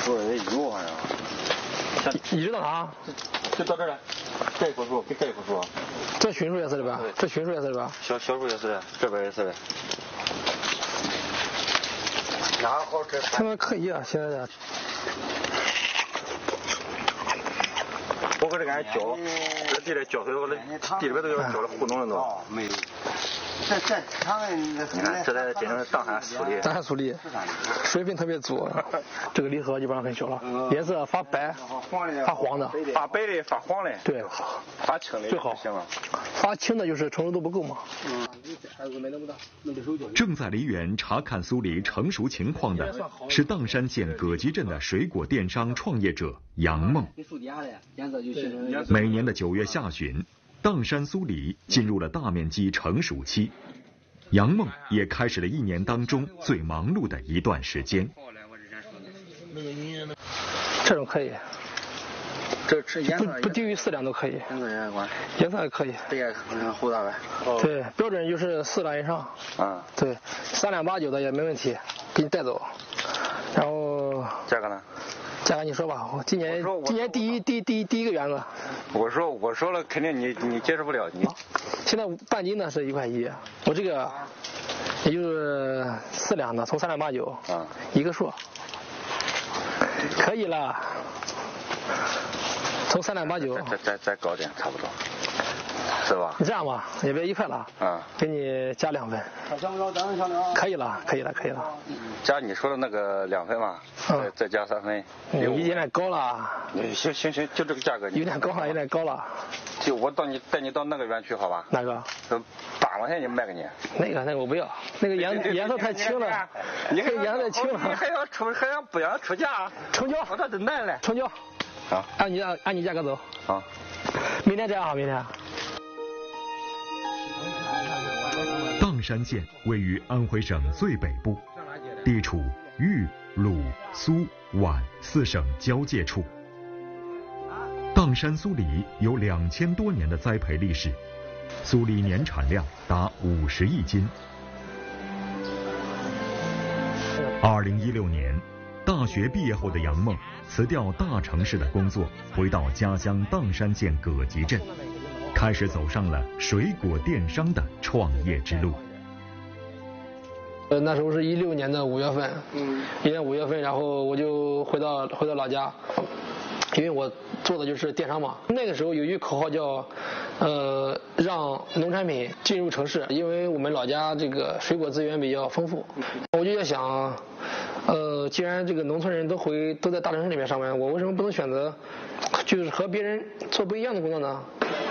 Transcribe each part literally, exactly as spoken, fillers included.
说的有好像。 一直到哪？ 就到这儿了。这一棵树跟这一棵树。 这熏树也是的吧？这熏树也是的吧？ 小小树也是的，这边也是的。哪好吃？ 他们可以啊，现在的。 我搁这感觉浇，这地里浇水，我这地里边都要浇了糊弄了都。没有。这这他们你看，这才真正的砀山苏梨。 砀山苏梨，水分特别足。这个梨核基本上很小了，颜色发白、发黄的， 发白的、发黄的。 对， 发青的最好。 行了。 发青的就是成熟度不够嘛。 嗯。 正在梨园查看苏梨成熟情况的是砀山县葛集镇的水果电商创业者杨梦。每年的九月下旬，砀山苏梨进入了大面积成熟期，杨梦也开始了一年当中最忙碌的一段时间。 这种可以。 这吃颜色不不低于四两都可以， 颜色也管， 颜色也可以， 这也糊大呗。 对，标准就是四两以上。 啊， 对，三两八九的也没问题，给你带走。然后价格呢？ 价格你说吧，我今年我今年第一第一第一第一个园子。 我说我说了，肯定你你接受不了你。 现在半斤呢是一块一，我这个也就是四两的，从三两八九， 啊， 一个数，可以了。从三两八九， 再再再高点，差不多，是吧？ 你这样吧，也别一块了， 啊， 给你加两分，可以了，可以了，可以了。 加你说的那个两分嘛， 嗯、 再再加三分， 你有点高了。 行行行，就这个价格。 有点高了，有点高了。 就我到你带你到那个园区好吧？ 哪个？ 八块钱就卖给你。 那个那个我不要，那个颜颜色太轻了， 你这个颜色太轻了。 你还要出还要不想出价？ 成交， 我这真难嘞。 成交。 好， 按你按按你价格走。 好， 明天这样好，明天。 砀山县位于安徽省最北部，地处豫、鲁、苏、皖四省交界处。砀山苏梨有两千多年的栽培历史，苏梨年产量达五十亿斤。二零一六年，大学毕业后的杨梦辞掉大城市的工作，回到家乡砀山县葛集镇，开始走上了水果电商的创业之路。 呃，那时候是一六年的五月份，嗯，一年五月份，然后我就回到回到老家，因为我做的就是电商嘛。那个时候有一句口号叫，呃，让农产品进入城市，因为我们老家这个水果资源比较丰富，我就在想，呃，既然这个农村人都回都在大城市里面上班，我为什么不能选择，就是和别人做不一样的工作呢？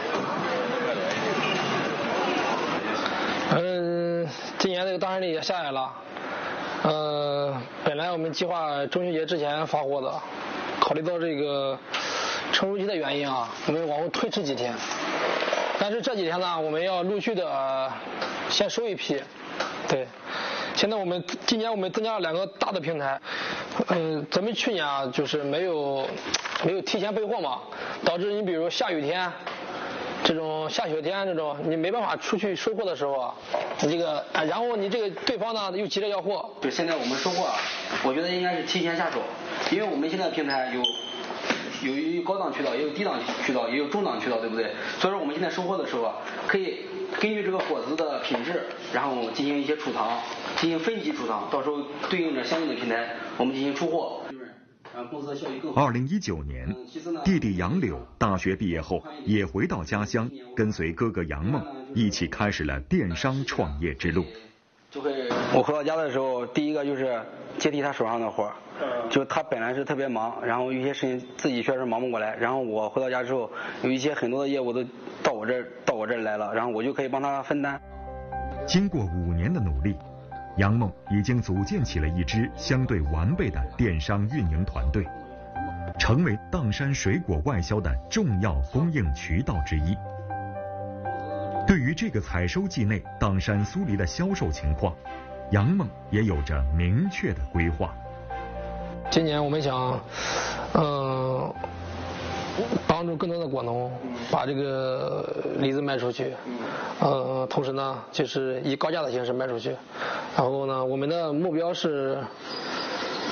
嗯，今年这个大山梨也下来了，呃，本来我们计划中秋节之前发货的，考虑到这个成熟期的原因啊，我们往后推迟几天。但是这几天呢，我们要陆续的、呃、先收一批，对。现在我们今年我们增加了两个大的平台，嗯、呃，咱们去年啊就是没有没有提前备货嘛，导致你比如下雨天。这种下雪天这种你没办法出去收货的时候啊，你这个啊，然后你这个对方呢又急着要货。 就现在我们收货啊，我觉得应该是提前下手，因为我们现在平台有有一高档渠道，也有低档渠道，也有中档渠道，对不对？所以说我们现在收货的时候啊，可以根据这个果子的品质，然后进行一些储藏，进行分级储藏，到时候对应着相应的平台，我们进行出货。 二零一九年，弟弟杨柳大学毕业后也回到家乡，跟随哥哥杨梦一起开始了电商创业之路。 我回到家的时候，第一个就是接替他手上的活，就他本来是特别忙，然后有些事情自己确实忙不过来，然后我回到家之后，有一些很多的业务都到我这儿到我这儿来了，然后我就可以帮他分担。 经过五年的努力，杨梦已经组建起了一支相对完备的电商运营团队，成为砀山水果外销的重要供应渠道之一。对于这个采收季内砀山苏梨的销售情况，杨梦也有着明确的规划。 今年我们想，嗯、呃，帮助更多的果农把这个梨子卖出去，呃，同时呢，就是以高价的形式卖出去。然后呢，我们的目标是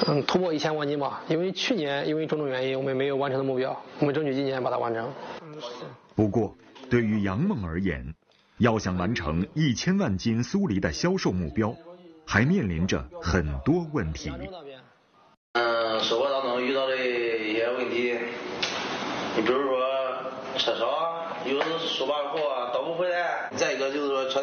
嗯，突破一千万斤吧。因为去年因为种种原因，我们没有完成的目标，我们争取今年把它完成。 不过，对于杨梦而言，要想完成一千万斤酥梨的销售目标，还面临着很多问题。 嗯，生活当中遇到的一些问题，你比如说车少，有时候收完货倒不回来，再一个就是说车。